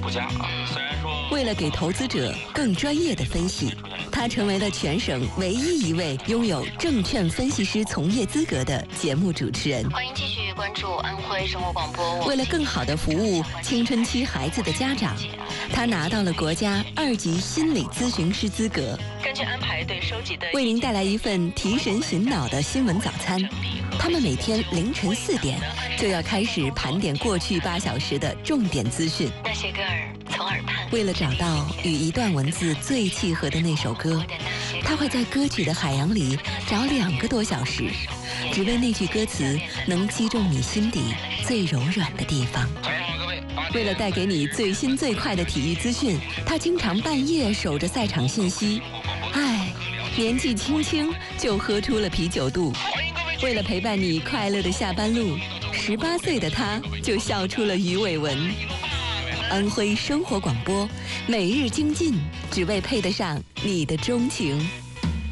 不佳啊。虽然说， 为了给投资者更专业的分析，他成为了全省唯一一位拥有证券分析师从业资格的节目主持人。 欢迎继续关注安徽生活广播。 为了更好地服务青春期孩子的家长，他拿到了国家2级心理咨询师资格。 根据安排对收集的， 为您带来一份提神醒脑的新闻早餐。他们每天凌晨4点就要开始盘点过去8小时的重点资讯。 那些歌儿从耳畔。 为了找到与一段文字最契合的那首歌，他会在歌曲的海洋里找2个多小时，只为那句歌词能击中你心底最柔软的地方。为了带给你最新最快的体育资讯，他经常半夜守着赛场信息。年纪轻轻就喝出了啤酒肚。为了陪伴你快乐的下班路，18岁的他就笑出了鱼尾纹。安徽生活广播，每日精进，只为配得上你的钟情。